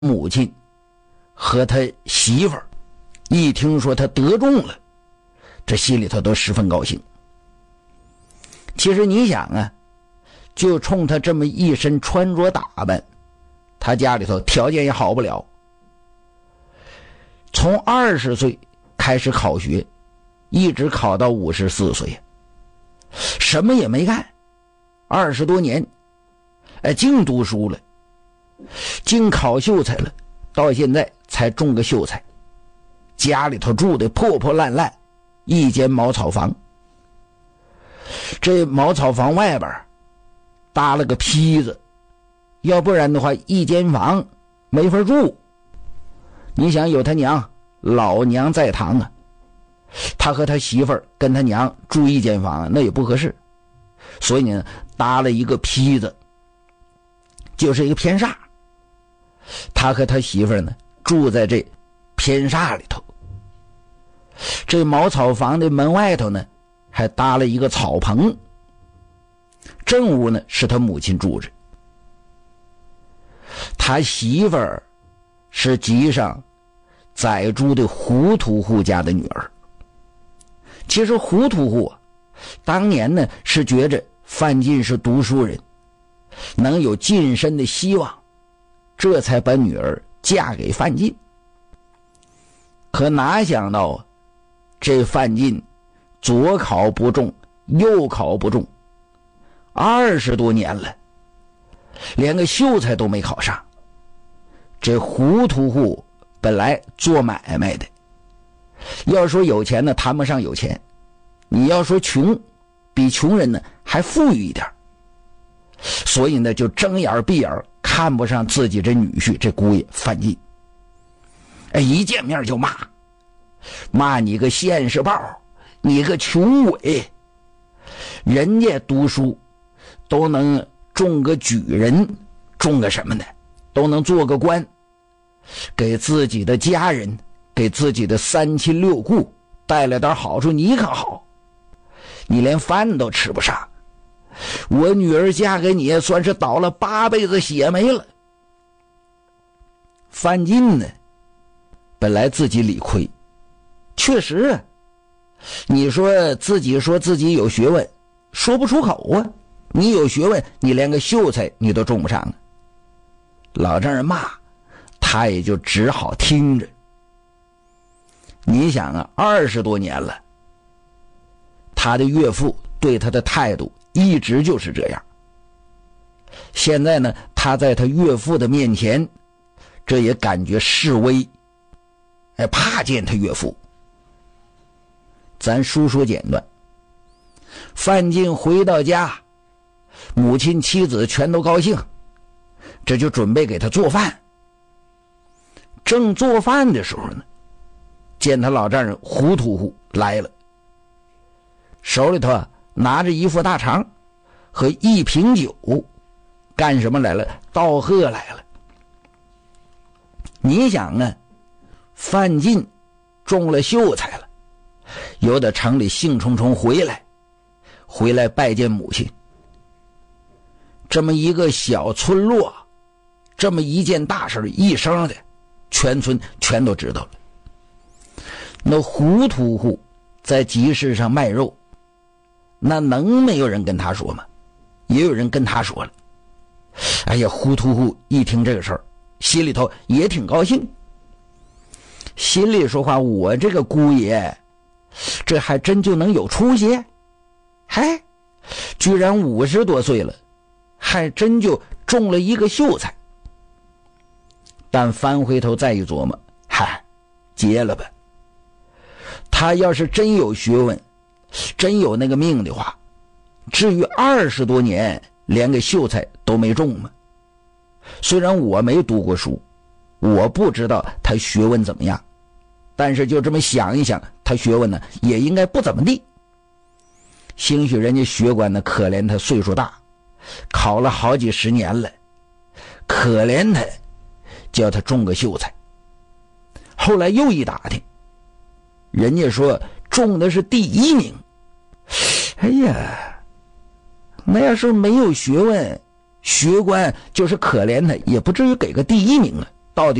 母亲和他媳妇儿一听说他得中了，这心里头都十分高兴。其实你想啊，就冲他这么一身穿着打扮，他家里头条件也好不了。从20岁开始考学，一直考到54岁，什么也没干，20多年，净读书了，净考秀才了，到现在才中个秀才。家里头住的破破烂烂，一间茅草房。这茅草房外边搭了个坯子，要不然的话一间房没法住。你想有他娘，老娘在堂啊，他和他媳妇儿跟他娘住一间房那也不合适，所以呢搭了一个坯子，就是一个偏煞。他和他媳妇儿呢住在这偏煞里头。这茅草房的门外头呢还搭了一个草棚，正屋呢是他母亲住着。他媳妇儿是集上宰猪的胡屠户家的女儿。其实胡屠户当年呢是觉着范进是读书人，能有晋升的希望，这才把女儿嫁给范进。可哪想到啊，这范进左考不中，右考不中，20多年了，连个秀才都没考上。这胡屠户本来做买卖的，要说有钱呢谈不上有钱，你要说穷，比穷人呢还富裕一点，所以呢就睁眼闭眼看不上自己这女婿这姑爷范进。一见面就骂你个现世报，你个穷鬼，人家读书都能中个举人，中个什么呢，都能做个官，给自己的家人，给自己的三亲六故带来点好处，你可好，你连饭都吃不上。我女儿嫁给你算是倒了8辈子血霉了。范进呢本来自己理亏，确实你说自己有学问，说不出口啊。你有学问，你连个秀才你都中不上啊。老丈人骂他也就只好听着。你想啊，20多年了，他的岳父对他的态度一直就是这样。现在呢他在他岳父的面前，这也感觉示威，怕见他岳父。咱书说简短，范进回到家，母亲妻子全都高兴，这就准备给他做饭。正做饭的时候呢，见他老丈人胡屠户来了，手里头拿着一副大肠和一瓶酒，干什么来了？道贺来了。你想啊，范进中了秀才了，由得城里兴冲冲回来拜见母亲。这么一个小村落，这么一件大事，一声的全村全都知道了。那胡屠户在集市上卖肉，那能没有人跟他说吗？也有人跟他说了。哎呀，胡屠户一听这个事儿，心里头也挺高兴，心里说话，我这个姑爷这还真就能有出息，居然50多岁了，还真就中了一个秀才。但翻回头再一琢磨，结了吧。他要是真有学问，真有那个命的话，至于20多年连个秀才都没中吗？虽然我没读过书，我不知道他学问怎么样，但是就这么想一想，他学问呢也应该不怎么地。兴许人家学官呢可怜他岁数大，考了好几十年了，可怜他叫他中个秀才。后来又一打听，人家说中的是第1名。哎呀，那要是没有学问，学官就是可怜他，也不至于给个第1名了。